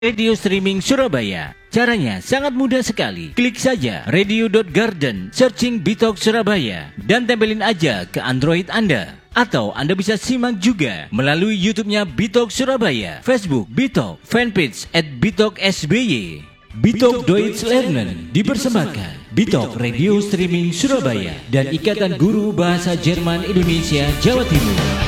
Radio Streaming Surabaya. Caranya sangat mudah sekali. Klik saja radio.garden, searching Bitok Surabaya, dan tempelin aja ke Android Anda. Atau Anda bisa simak juga melalui YouTube-nya Bitok Surabaya, Facebook Bitok, fanpage @BitokSBY. Bitok Deutsch Lernen dipersembahkan Bitok Radio Streaming Surabaya dan Ikatan Guru Bahasa Jerman Indonesia Jawa Timur.